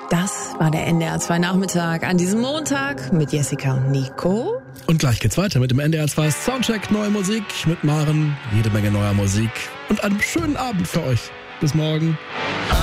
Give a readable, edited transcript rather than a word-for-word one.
Das war der NDR 2 Nachmittag an diesem Montag mit Jessica und Nico. Und gleich geht's weiter mit dem NDR 2 Soundcheck, neue Musik mit Maren, jede Menge neuer Musik und einem schönen Abend für euch. Bis morgen.